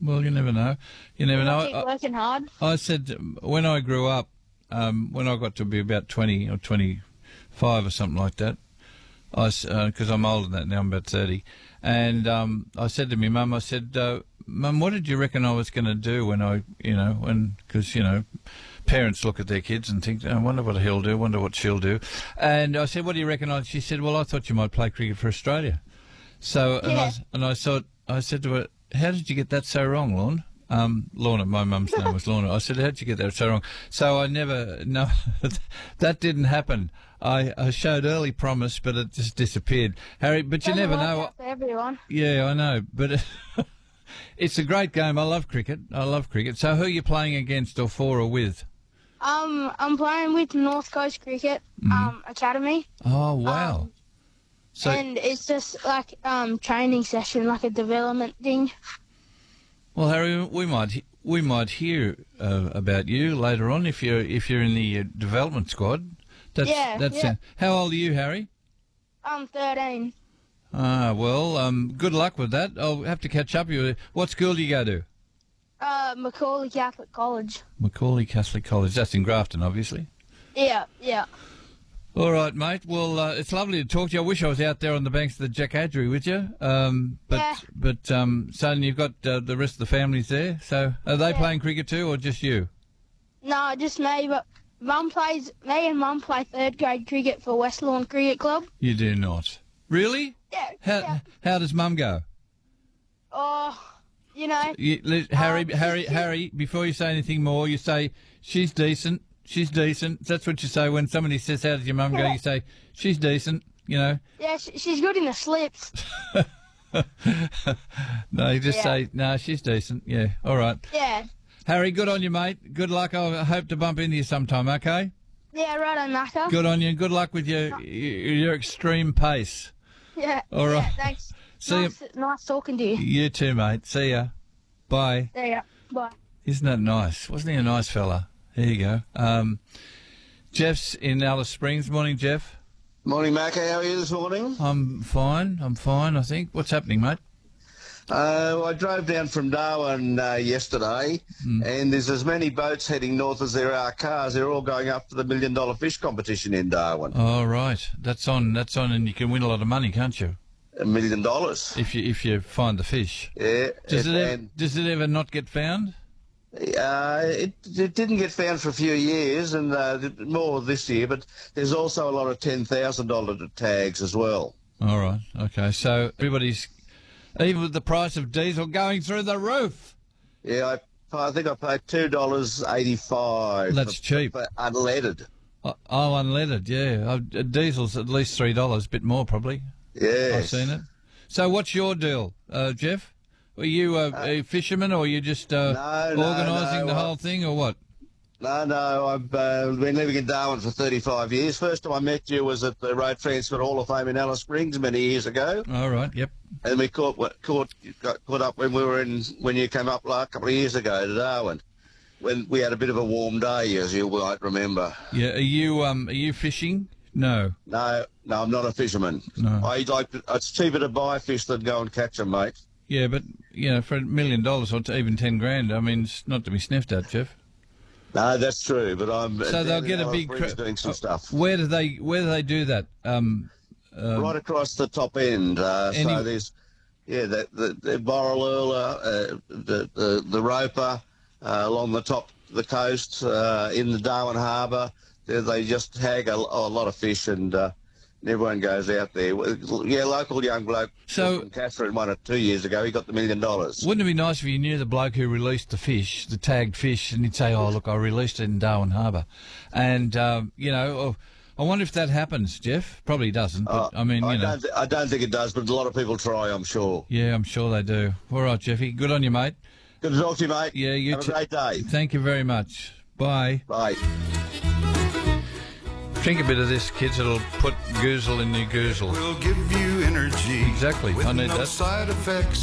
Well, you never know. You never know. Keep working hard. I said when I grew up, when I got to be about 20 or 25 or something like that, because I'm older than that now, I'm about 30, and I said to my mum, I said, Mum, what did you reckon I was going to do because parents look at their kids and think, I wonder what he'll do, wonder what she'll do. And I said, what do you reckon? She said, well, I thought you might play cricket for Australia. So, Yeah. I said to her, how did you get that so wrong, Lorna? Lorna, my mum's name was Lorna. I said, how did you get that so wrong? So that didn't happen. I showed early promise, but it just disappeared. Harry, but you never know. For everyone. Yeah, I know, but it's a great game. I love cricket. So who are you playing against or for or with? I'm playing with North Coast Cricket Academy. Oh, wow. And it's just like training session, like a development thing. Well, Harry, we might hear about you later on if you're in the development squad. Yeah. How old are you, Harry? I'm 13. Ah, well, good luck with that. I'll have to catch up with you. What school do you go to? Macaulay Catholic College. Macaulay Catholic College. That's in Grafton, obviously. Yeah. All right, mate. Well, it's lovely to talk to you. I wish I was out there on the banks of the Jack Adgery with you. So you've got the rest of the families there. So are they playing cricket too, or just you? No, just me. But me and Mum play third grade cricket for West Lawn Cricket Club. You do not. Really? Yeah. How does Mum go? Oh, Harry, before you say anything more, you say, she's decent. That's what you say when somebody says, how does your mum go? You say, she's decent, Yeah, she's good in the slips. No, you just say, no, she's decent. Yeah, all right. Yeah. Harry, good on you, mate. Good luck. I hope to bump into you sometime, okay? Yeah, right on, Naka. Good on you. Good luck with your extreme pace. Yeah. All right. Yeah, thanks. See nice talking to you. You too, mate. See ya. Bye. See ya. Bye. Isn't that nice? Wasn't he a nice fella? There you go. Jeff's in Alice Springs. Morning, Jeff. Morning, Mac. How are you this morning? I'm fine, I think. What's happening, mate? I drove down from Darwin yesterday, and there's as many boats heading north as there are cars. They're all going up for the $1 Million Fish competition in Darwin. Oh, right. That's on, and you can win a lot of money, can't you? $1 million. If you find the fish. Yeah. Does it ever not get found? It didn't get found for a few years, and more this year, but there's also a lot of $10,000 tags as well. All right. Okay. So everybody's, even with the price of diesel going through the roof. Yeah, I think I paid $2.85. That's cheap. For unleaded. Oh, unleaded, yeah. Diesel's at least $3, a bit more probably. Yeah. I've seen it. So what's your deal, Jeff? Are you a fisherman, or are you just organising the whole thing, or what? No, I've been living in Darwin for 35 years. First time I met you was at the Road Transport Hall of Fame in Alice Springs many years ago. All right, yep. And we got caught up when you came up a couple of years ago to Darwin, when we had a bit of a warm day, as you might remember. Yeah, are you fishing? No, I'm not a fisherman. No. It's cheaper to buy fish than go and catch them, mate. Yeah, but for $1 million or even $10,000, I mean, it's not to be sniffed at, Jeff. No, that's true, but So they'll get a big doing some stuff. Where do they do that? Right across the top end. So there's the Borroloola, the Roper, along the top of the coast, in the Darwin Harbour. They just hag a lot of fish, and everyone goes out there. Yeah, local young bloke from Catherine won it 2 years ago. He got the $1 million. Wouldn't it be nice if you knew the bloke who released the fish, the tagged fish, and he'd say, oh, look, I released it in Darwin Harbour. And, I wonder if that happens, Jeff. Probably doesn't, but I don't think it does, but a lot of people try, I'm sure. Yeah, I'm sure they do. All right, Jeffy. Good on you, mate. Good to talk to you, mate. Yeah, you Have a great day. Thank you very much. Bye. Bye. Drink a bit of this, kids. It'll put goozle in your goozle. Will give you energy. Exactly. I need that. Side effects.